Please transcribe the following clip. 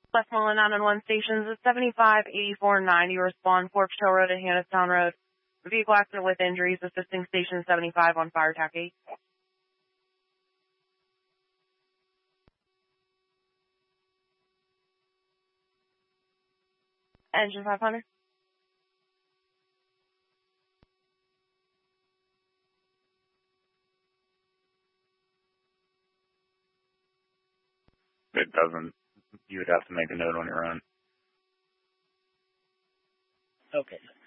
Westmoreland 911 stations at 75-84-90. Respond Forbes Trail Road and Hannistown Road. Vehicle accident with injuries, assisting station 75 on fire attack 8. Engine 500. It doesn't. You would have to make a note on your own. Okay.